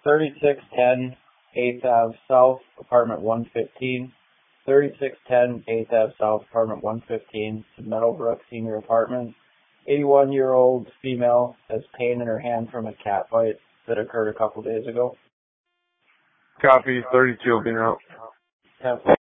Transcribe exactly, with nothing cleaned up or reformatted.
thirty-six ten eighth Avenue South, apartment one fifteen. thirty-six ten eighth Avenue South, apartment one fifteen, Meadowbrook Senior Apartment. eighty-one-year-old female has pain in her hand from a cat bite that occurred a couple days ago. Copy, thirty-two will be out. ten